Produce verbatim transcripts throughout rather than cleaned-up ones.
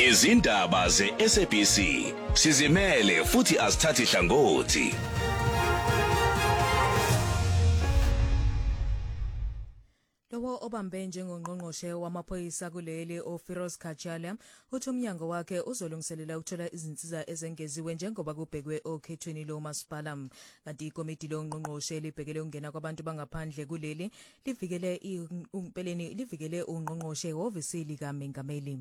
Izindaba ze-S A B C sizimele futhi asithathi hlangothi. Lowo obambe njengongqongqoshe wamaphoyisa kuleli oFiroz Khachalia uthi umnyango wakhe uzolungiselela ukuthola izinsiza ezengeziwe njengoba kubhekwe okhethweni lomasipala. Kanti ikomiti longqongqoshe libhekele ukungena kwabantu bangaphandle kuleli livikele impeleni livikele ungqongqoshe wovisi likaMengameli.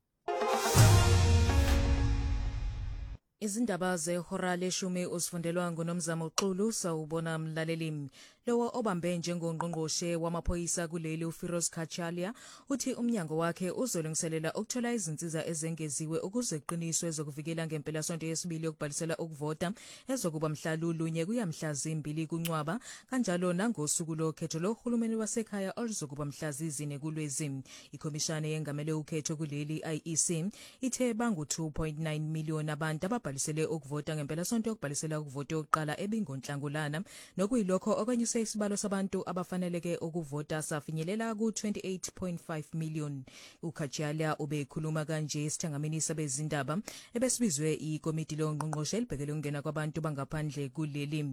Izindaba zehora leshumi usifundelwa nguNomzamo Uxulu sawubona mlaleli. Lowo obambe njengongqongqoshe wamaphoyisa kuleli uFiroz Khachalia uthi umnyango wakhe uzolungiselela ukuthola izinsiza ezengeziwe ukuze kuqiniswe zokuvikela ngempela sonto yesibili yokubhalisela ukuvota ezokuba mhla lunye kuya mhla zimbili kuNcwaba kanjalo nangosuku lokhetho lohulumeni wasekhaya oluzokuba mhla zine kuLwezi. Ikhomishana yengamele ukhetho kuleli I E C ithe bangu two point nine million abantu ababhalisele ukuvota ngempela sonto yokubhalisela ukuvota yokuqala ebingonhlangulana nokuyilokho okwenyuse isibalo sabantu abafaneleke ukuvota safinyelela ku twenty-eight point five million. uKhachalia ubekhuluma kanje esithangamini sabezindaba ebesibizwe ikomiti longqongqoshe elibhekele ukungena kwabantu bangaphandle kuleli.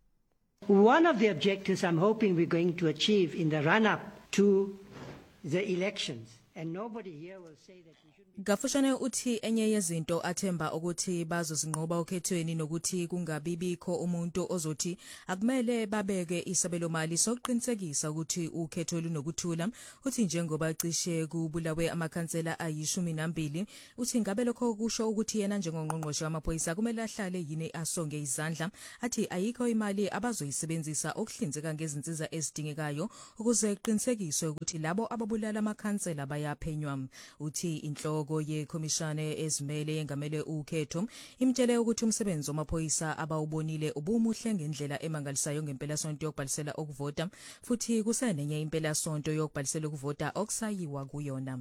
One of the objectives I'm hoping we're going to achieve in the run-up to the elections, and nobody here will say that we shouldn't be... Gafushane uthi enye yezinto athemba ukuthi bazozinqoba okhethweni nokuthi kungabibikho umuntu ozothi akumele babeke isabelo mali sokuqinisekisa ukuthi ukhetho lunokuthula. Uthi njengoba cishe kubulawe amakhansela ayishumi nambili uthi ngabe lokho kusho ukuthi yena njengongqongqoshe wamaphoyisa kumele ahlale yini asonge izandla. Athi ayikho imali abazoyisebenzisa okuhlinzeka ngezinsiza ezidingekayo ukuze kuqinisekiswe ukuthi labo ababulala amakhansela bayaphenywa. Uthi inhloko yekhomishane ezimele yengamele ukhetho imtshele ukuthi umsebenzi wamaphoyisa abawubonile ubumuhle ngendlela emangalisayo ngempela sonto yokubhalisela ukuvota futhi kusenenye impela sonto yokubhalisela ukuvota okusayiwa kuyona.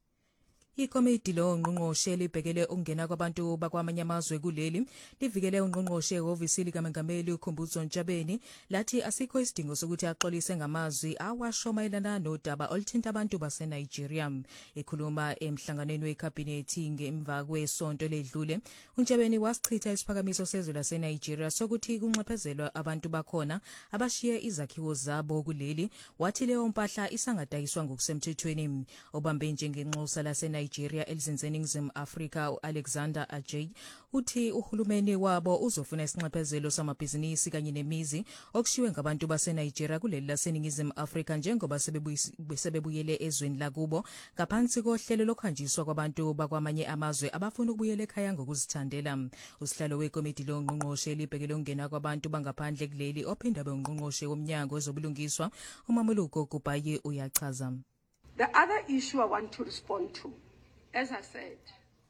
Ikomiti longqongqoshe libhekele ukungena kwabantu bakwamanye amazwe kuleli livikele ungqongqoshe wovisi likaMengameli uKhumbudzo Ntshabeni lathi asikho isidingo sokuthi axolise ngamazwi awasho mayelana nodaba oluthinta abantu baseNigeria. Ekhuluma emhlanganweni wekhabhinethi ngemva kwesonto ledlule uNtshabeni wasichitha isiphakamiso sezwe laseNigeria sokuthi kunxephezelwa abantu bakhona abashiye izakhiwo zabo kuleli wathi leyo mpahla isangadayiswa ngokusemthethweni. Obambe njengenxusa laseNigeria Nigeria elizinzeni ngizimu Afrika uAlexander Ajay uthi uhulumeni wabo uzofuna isinxephezelo samabhizinisi kanye nemizi okushiwe ngabantu baseNigeria kuleli laseningizimu Afrika njengoba sebebuyele ezweni lakubo ngaphansi kohlelo lokhanjiswa kwabantu bakwamanye amazwe abafuna ukubuyela ekhaya ngokuzithandela. Usihlalo wekomiti longqongqoshe libhekele ukungena kwabantu bangaphandle kuleli ophinda bengqongqoshe womnyango wezobulungiswa uMamuluko Kubayi uyachaza. The other issue I want to respond to, as I said,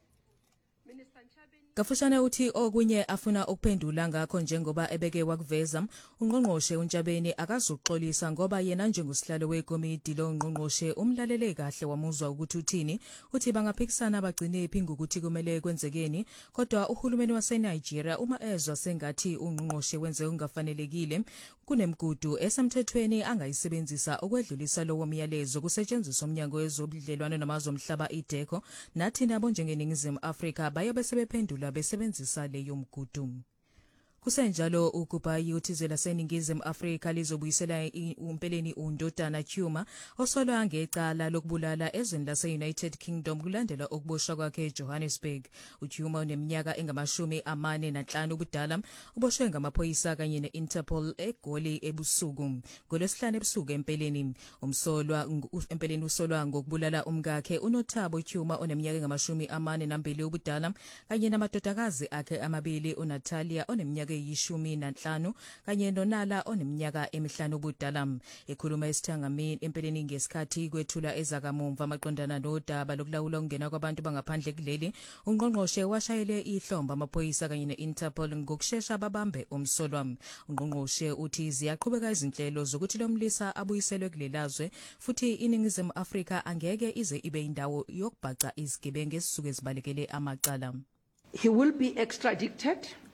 Minister Ntshabeni Gafushane uthi okunye afuna ukuphendula ngakho njengoba ebeke wakuveza ungqongqoshe uNtshabeni akazuxolisa ngoba yena njengosihlalo wekomiti longqongqoshe umlalele kahle wamuzwa ukuthi uthini uthi bangaphikisana bagcine iphinga ukuthi kumele kwenzekeni kodwa uhulumeni waseNigeria uma ezwa sengathi ungqongqoshe wenze ungafanelekile kunemgudu esemthethweni angayisebenzisa ukwedlulisa lowo myalezo kusetshenziswa umnyango wezobudlelwano namazwe omhlaba iDeco nathi nabo njengeningizimu Afrika bayobe sebephendula besebenzisa leyo mgudu. Kusenjalo uKubayi uthizela seningizimu Afrika lizobuyisela umpeleni uNdodana Chuma osolwa ngecala lokubulala ezweni lase-United Kingdom kulandela ukuboshwa kwakhe eJohannesburg. uChuma uneminyaka engamashumi amane nanhlanu ubudala uboshwe ngamaphoyisa kanye ne-Interpol eGoli ebusuku. Ngolwesihlanu ebusuku empeleni umsolwa empeleni usolwa ngokubulala umkakhe uNothabo Chuma oneminyaka engamashumi amane nambili ubudala kanye namadodakazi akhe amabili uNatalia oneminyaka yishumi nanhlanu kanye nonala oneminyaka emihlanu ubudala. Ekhuluma esithangamini empeleni ngesikhathi kwethula ezakamumva amaqondana nodaba lokulawula ukungena kwabantu bangaphandle kuleli ungqongqoshe washayele ihlomba amaphoyisa kanye ne-Interpol ngokushesha babambe umsolwa. Ungqongqoshe uthi ziyaqhubeka izinhlelo zokuthi lomlisa abuyiselwe kulelazwe futhi iningizimu Afrika angeke ize ibe indawo yokubhaca izigebengu ezisuke zibalekele amacala. he will be extradited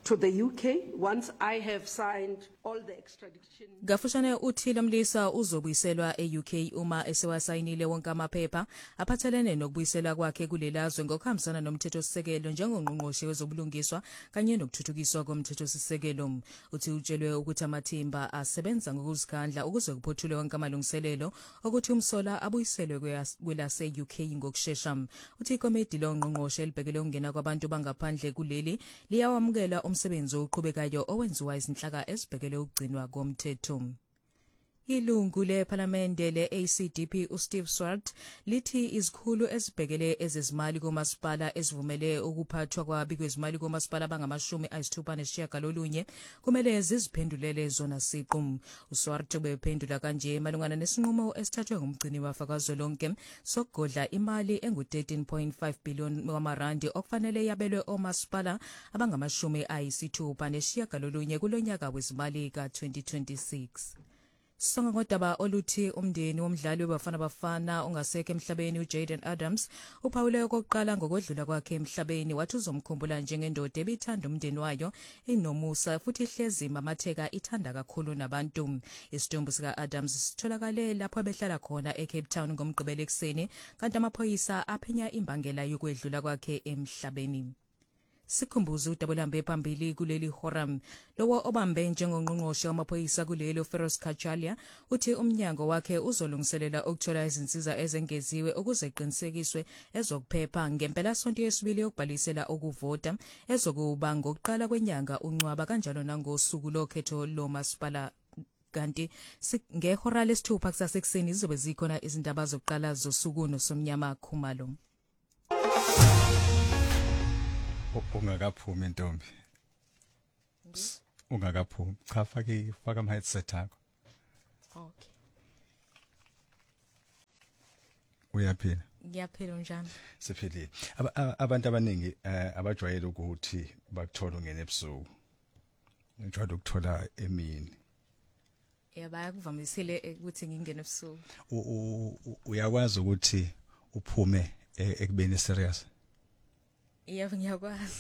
to the U K once I have signed all the extradition. Gafushane uthi Mlisa uzobuyiselwa e-U K uma esewasayinile wonke amaphepha aphathelene nokubuyisela kwakhe kulelazwe ngokuhambisana nomthethosisekelo njengongqongqoshe wezobulungiswa kanye nokuthuthukiswa komthethosisekelo. Uthi utshelwe ukuthi amathimba asebenza ngokuzikhandla ukuze kuphothulwe wonke amalungiselelo ukuthi umsola abuyiselwe kwelase-U K ngokushesha. Uthi ikomiti longqongqoshe elibhekele ukungena kwabantu bangaphandle kuleli liyawamukela umsebenzi oqhubekayo owenziwa izinhlaka ezibhekele ukugcinwa komthetho. Ilungu lePhalamende le-A C D P uSteve Swart lithi izikhulu ezibhekele ezezimali komasipala ezivumele ukuphathwa kwabi kwezimali komasipala bangamashumi ayisithupha nesishiyagalolunye kumele ziziphendulele zona siqu. uSwart ubephendula kanje malungana nesinqumo esithathwe ngumgcini wafakazwelonke sokugodla imali engu thirteen point five billion wamarandi okufanele yabelwe omasipala abangamashumi ayisithupha nesishiyagalolunye kulonyaka wezimali ka twenty twenty-six. Songa ngodaba oluthi umndeni womdlali wabafana bafana ongasekho emhlabeni uJaden Adams uphawule okokuqala ngokwedlula kwakhe emhlabeni wathi uzomkhumbula njengendoda ebithanda umndeni wayo inomusa futhi ihlezi mamatheka ithanda kakhulu nabantu. Isitumbu sika Adams sitholakale lapho behlala khona eCape Town ngomgqibelo ekseni kanti amaphoyisa aphenya imbangela yokwedlula kwakhe emhlabeni. Sikhumbuzo udabulambe phambili kuleli horam lowo obambe njengongqongqoshe wamaphoyisa kulelo Feroz Kachalia uthi umnyango wakhe uzolungiselela ukuthola izinsiza ezengeziwe ukuze qinisekiswe ezokuphepha ngempela sonto yesibili yokubhalisela ukuvota ezokuba ngokuqala kwenyanga uNcwaba kanjalo nangosuku lokhetho lomasipala. Kanti ngehora lesithupha kusasekuseni izobe zikhona izindaba zokuqala zosuku nosomnyama Khumalo. Ungakaphumi intombi. Ungakaphumi. Cha faka faka ama headset akho. Okay. Uyaphila. Ngiyaphila njani? Siphilile. Abantu abaningi abajwayele ukuthi bakuthola ungene ebusuku. Ngijwayele ukuthola emini. Yaba yakuvamisile ukuthi ngingene ebusuku. Uyakwazi ukuthi uphume ekubeni serious. Yebo ngiyakwazi.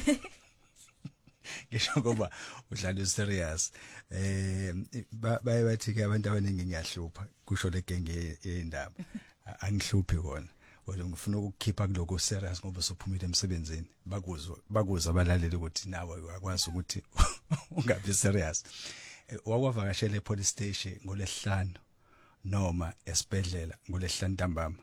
Ngisho ngoba udlala serious eh baye bathi ke abantu abaningi ngiyahlupha kusho le genge yendaba angihluphi kona kodwa ngifuna ukukhipha kuloko serious ngoba sophumile emsebenzini bakuzwa bakuzwa abalaleli ukuthi nawe uyakwazi ukuthi ungabe serious. Wakwavakashela epolice station ngolesihlanu noma esibhedlela ngolesihlanu ntambama.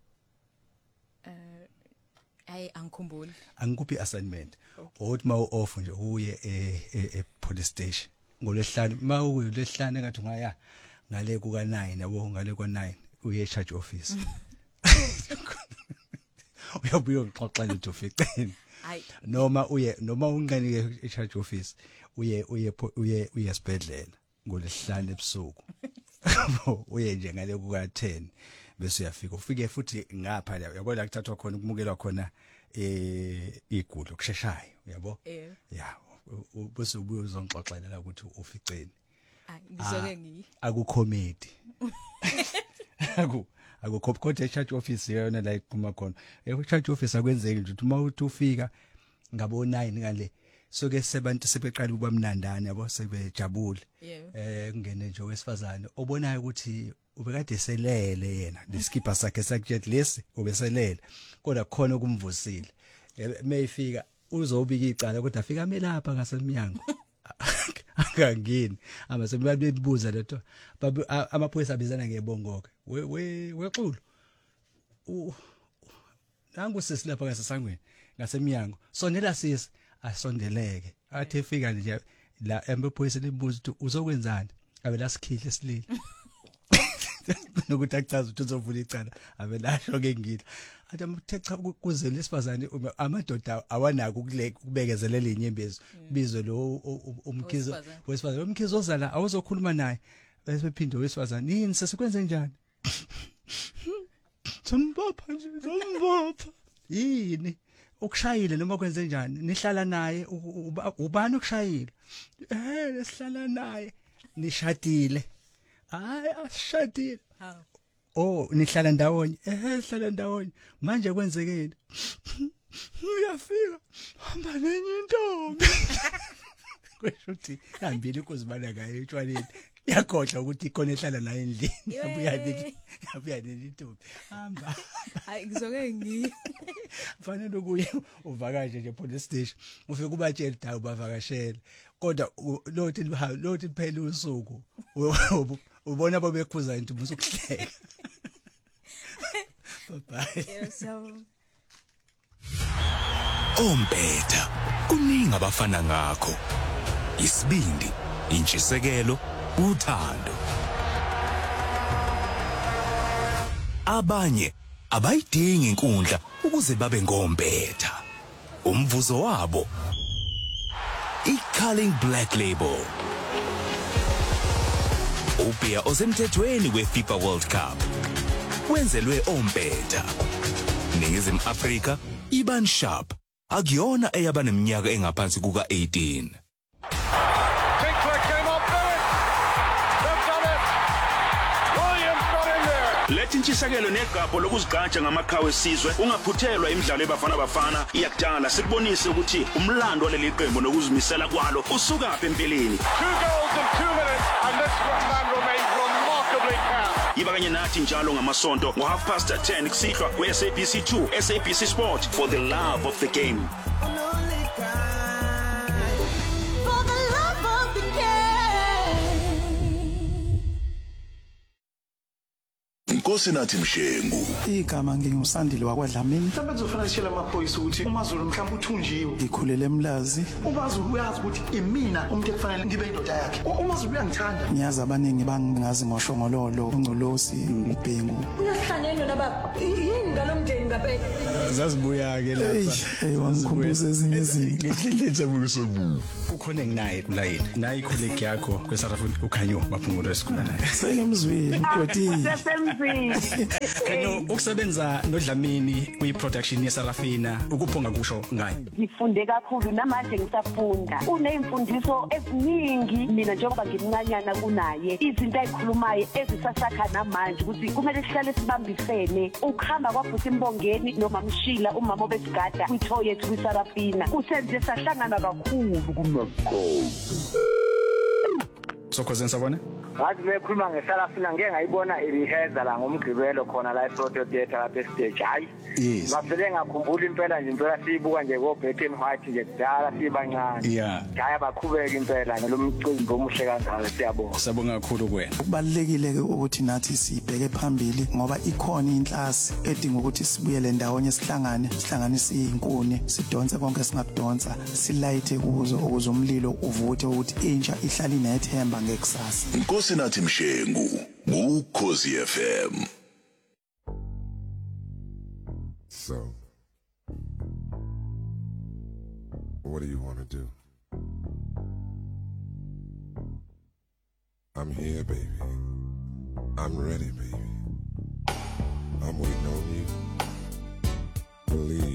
Ay angikhumbuli. Angikuphi assignment. Othi mawu off nje uye e police station. Ngolesihlanu mawu lesihlanu engathi ngaya ngale kuka nine yabo ngale kwa nine uye charge office. Uyabuya uxoxa nje uficeni. Hayi Noma uye noma ungani e charge office uye uye uye uye esibhedlela ngolesihlanu ebusuku. Uye nje ngale kuka ten. Bese uyafika ufike futhi ngapha la uyabona kuthathwa khona ukumukelwa khona eh igulo kusheshayo uyabo ya bese ubuye uzongixoxela la ukuthi uficeni hayi ngizoke ngi akucomedy aku akukhopkhotha e-charge office yona la iqhuma khona e-charge office akwenzeki nje uma uthi ufika ngabo nine ngale soke sebantu sebeqala ukuba mnandana yabo sebejabule eh kungene nje wesifazane obonayo ukuthi ubekade selele yena leskipa sakhe sakujet lesi ubeselele kodwa khona ukumvusile mayifika uzobika icala kodwa afika melapha ngasemnyango akangini ama sebebuza letho amaphoyisa abizana ngebongoke we we wexulu nangu sesilapha ngasesangweni ngasemnyango sonela sisi asondeleke athi efika nje la amaphoyisa libuza ukuthi uzokwenzani abela sikhile silile nokuthi akuchaza ukuthi uzovula icala abelasho ke ngila athi amthetha kuze lesifazane amadoda awanako ukubekezelela inyembezi bizwe lo umkhizo wesifazane umkhizo ozala awuzokhuluma naye bese bephinde wesifazane yini sesekwenze njani Sombapha nje sombapha yini ukushayile noma kwenze njani nihlala naye ubani ukushayile eh lesihlala naye nishadile hayi asishadile oh nihlala ndawonye eh sihlala ndawonye manje kwenzekeni uyafika hamba nenye intombi kwesho uthi hambile ukuzibala ngayo etshwaleni yakhohlwa ukuthi ikhona ehlala naye endlini yabuya nini yabuya nini intombi hamba hayi ngizoke ngi fanele ukuye uvakashe nje police station ufike kubatshela dawu bavakashela kodwa lothi lothi phela usuku ubona babekhuza into musukuhleka bye so Ompetha kuningi abafana ngakho isibindi intshisekelo uthando abanye abayidingi inkundla ukuze babe ngompetha umvuzo wabo iCarling Black Label ubia osemthethweni weFIFA World Cup wenzelwe ompetha Ningizimu Afrika Iban Sharp akuyona eyaba neminyaka engaphansi kuka eighteen Lethi intshisekelo negapho lokuzigqaja ngamakhawe esizwe ungaphuthelwa imidlalo ebafana bafana iyakudala sikubonise ukuthi umlando waleli qembu nokuzimisela kwalo usuka apha empeleni Two goals in two minutes and this man remains remarkably calm. Iba kanye nathi njalo ngamasonto ngo half past ten kusihlwa ku S A B C two S A B C Sport for the love of the game. Nkosi nathi Mshengu igama ngingusandile wakwaDlamini mhlawumbe kuzofanele sishela amaphoyisa ukuthi uMaZulu mhlawumbe uthunjiwe ngikhulele eMlazi uMaZulu uyazi ukuthi imina umuntu ekufanele ngibe indoda yakhe uMaZulu uyangithanda ngiyazi abaningi bangazi ngoshongololo uNgcolosi uBhengu uyahlangene nababa yini ngalomndeni ngaphela zazibuya ke lapha hey wangikhumbuza ezinye izinto ngihlele bukusobu ukhona nginaye kulayini nayi colleague yakho kwesarafuni ukhanyo baphungula esikhona naye seyemzwini kodwa Kanyo ukusebenza noDlamini kwi-production yeSarafina ukuphonga kusho ngayo ngifunde kakhulu namanje ngisafunda unezimfundiso eziningi mina njengoba ngimncanyana kunaye izinto ayikhulumayo ezisasakha namanje ukuthi kumele sihlale sibambisene ukuhamba kwaBhuti Mbongeni noma Mshila umama obesigada kwitho yethu kwiSarafina usenze sahlangana kakhulu kumakho Sokhoseni sabona ngathi bekhuluma ngeSarafina ngeke ngayibona iriheza la ngomgqibelo khona la eProto Theatre lapha estage hayi yes ngavele ngakhumbula impela nje impela siyibuka nje ko Betty White nje kudala sibancane yeah hayi baqhubeka impela ngelomcimbi omuhle kanjalo siyabonga sabonga kakhulu kuwena kubalekile ke ukuthi nathi sibheke phambili ngoba ikhona inhlasi edinga ukuthi sibuyele ndawonye sihlangane sihlanganise izinkuni sidonse konke singakudonsa silayithe kuzo ukuze umlilo uvuthe ukuthi intsha ihlali nethemba ngekusasa Nkosi nathi Mshengu ukhosi F M. So what do you want to do? I'm here, baby. I'm ready, baby. I'm waiting on you. Believe